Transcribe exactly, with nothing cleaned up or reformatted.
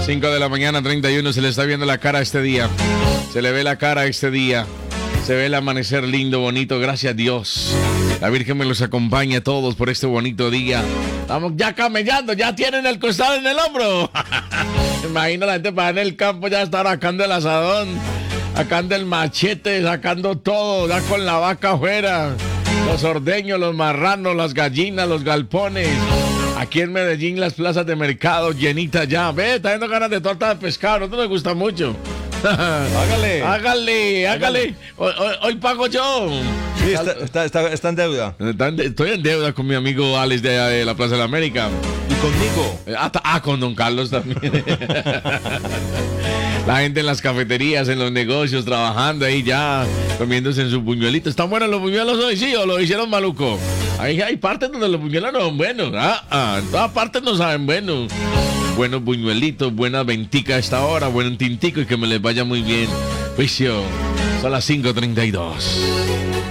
cinco de la mañana, treinta y uno, se le está viendo la cara este día. Se le ve la cara este día. Se ve el amanecer lindo, bonito, gracias a Dios. La Virgen me los acompaña a todos por este bonito día. Estamos ya camellando, ya tienen el costal en el hombro. Imagina la gente para en el campo ya estar sacando el asadón, sacando el machete, sacando todo, ya con la vaca afuera. Los ordeños, los marranos, las gallinas, los galpones. Aquí en Medellín las plazas de mercado llenitas ya. Ve, está dando ganas de torta de pescado, no te gusta mucho. Hágale. Hágale, hágale. Hoy, hoy, hoy pago yo. Sí, está, está, está, está en deuda. Estoy en deuda con mi amigo Alex de, de la Plaza de la América. ¿Y conmigo? Ah, ah, con don Carlos también. La gente en las cafeterías, en los negocios, trabajando ahí ya, comiéndose en sus buñuelitos. ¿Están buenos los buñuelos hoy? Sí, o lo hicieron maluco. Ahí hay partes donde los buñuelos no son buenos. Ah, ah, en todas partes no saben buenos. Buenos buñuelitos, buena ventica a esta hora, buen tintico y que me les vaya muy bien. Juicio, son las cinco treinta y dos.